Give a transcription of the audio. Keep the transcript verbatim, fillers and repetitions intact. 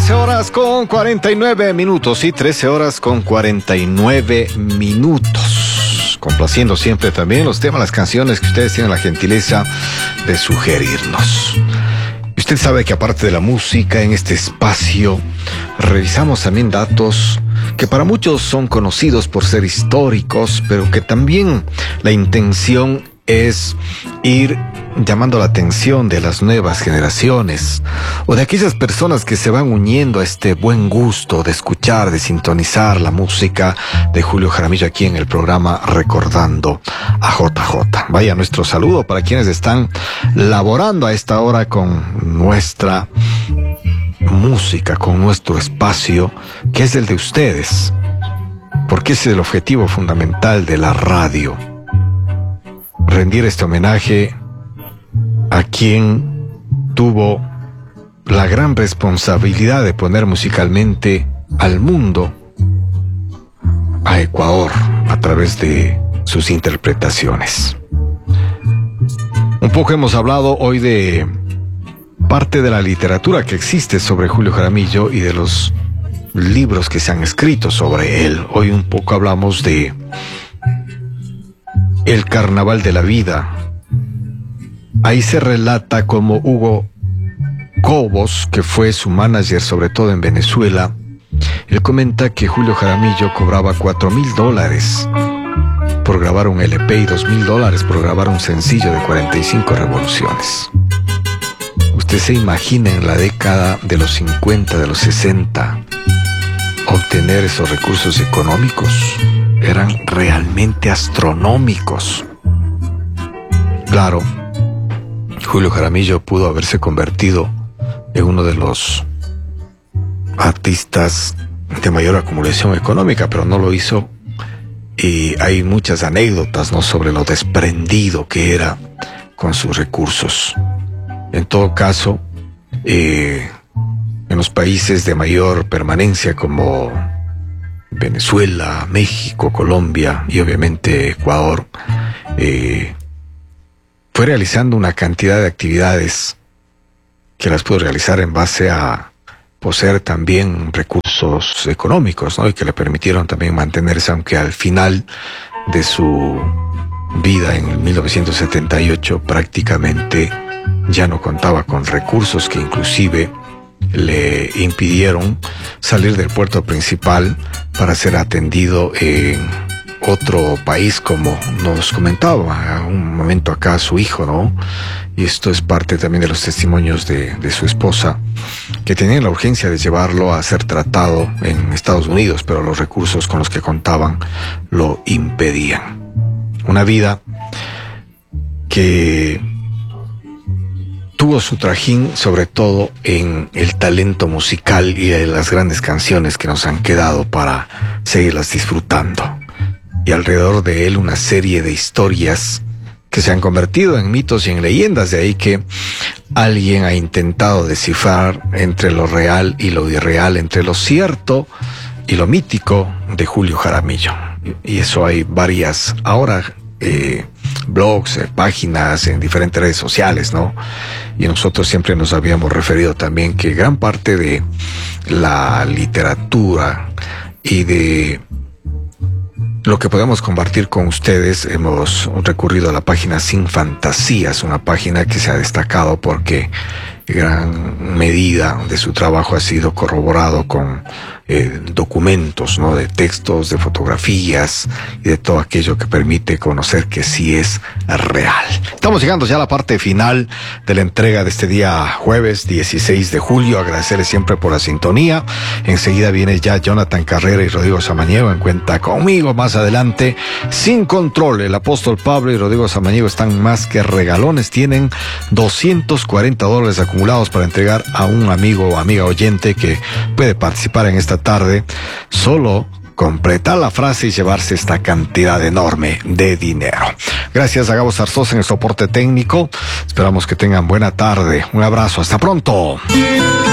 trece horas con cuarenta y nueve minutos, sí, trece horas con cuarenta y nueve minutos. Complaciendo siempre también los temas, las canciones que ustedes tienen la gentileza de sugerirnos. Y usted sabe que aparte de la música, en este espacio revisamos también datos que para muchos son conocidos por ser históricos, pero que también la intención es ir llamando la atención de las nuevas generaciones o de aquellas personas que se van uniendo a este buen gusto de escuchar, de sintonizar la música de Julio Jaramillo aquí en el programa Recordando a J J. Vaya nuestro saludo para quienes están laborando a esta hora con nuestra música, con nuestro espacio, que es el de ustedes, porque ese es el objetivo fundamental de la radio. Rendir este homenaje a quien tuvo la gran responsabilidad de poner musicalmente al mundo, a Ecuador, a través de sus interpretaciones. Un poco hemos hablado hoy de parte de la literatura que existe sobre Julio Jaramillo y de los libros que se han escrito sobre él. Hoy un poco hablamos de El Carnaval de la Vida. Ahí se relata cómo Hugo Cobos, que fue su manager sobre todo en Venezuela, él comenta que Julio Jaramillo cobraba cuatro mil dólares por grabar un L P y dos mil dólares por grabar un sencillo de cuarenta y cinco revoluciones. Usted se imagina en la década de los cincuenta, de los sesenta, obtener esos recursos económicos. Eran realmente astronómicos. Claro, Julio Jaramillo pudo haberse convertido en uno de los artistas de mayor acumulación económica, pero no lo hizo. Y hay muchas anécdotas, ¿no?, sobre lo desprendido que era con sus recursos. En todo caso, eh, en los países de mayor permanencia como Venezuela, México, Colombia y obviamente Ecuador, eh, fue realizando una cantidad de actividades que las pudo realizar en base a poseer también recursos económicos, ¿no?, y que le permitieron también mantenerse, aunque al final de su vida en mil novecientos setenta y ocho prácticamente ya no contaba con recursos que inclusive le impidieron salir del puerto principal para ser atendido en otro país, como nos comentaba un momento acá su hijo, ¿no? Y esto es parte también de los testimonios de, de su esposa, que tenían la urgencia de llevarlo a ser tratado en Estados Unidos, pero los recursos con los que contaban lo impedían. Una vida que tuvo su trajín sobre todo en el talento musical y en las grandes canciones que nos han quedado para seguirlas disfrutando. Y alrededor de él una serie de historias que se han convertido en mitos y en leyendas. De ahí que alguien ha intentado descifrar entre lo real y lo irreal, entre lo cierto y lo mítico de Julio Jaramillo. Y eso hay varias ahora eh, blogs, eh, páginas en diferentes redes sociales, ¿no? Y nosotros siempre nos habíamos referido también que gran parte de la literatura y de lo que podemos compartir con ustedes, hemos recurrido a la página Sin Fantasías, una página que se ha destacado porque gran medida de su trabajo ha sido corroborado con eh, documentos, ¿no?, de textos, de fotografías y de todo aquello que permite conocer que sí es real. Estamos llegando ya a la parte final de la entrega de este día jueves dieciséis de julio. Agradecerles siempre por la sintonía. Enseguida viene ya Jonathan Carrera y Rodrigo Samaniego en Cuenta Conmigo. Más adelante, Sin Control, el apóstol Pablo y Rodrigo Samaniego están más que regalones. Tienen doscientos cuarenta dólares acumulados para entregar a un amigo o amiga oyente que puede participar en esta tarde. Solo completar la frase y llevarse esta cantidad enorme de dinero. Gracias a Gabo Zarzosa en el soporte técnico. Esperamos que tengan buena tarde. Un abrazo. Hasta pronto.